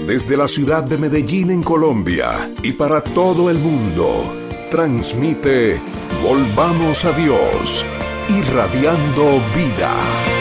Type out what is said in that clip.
desde la ciudad de Medellín en Colombia y para todo el mundo, transmite Volvamos a Dios, irradiando vida.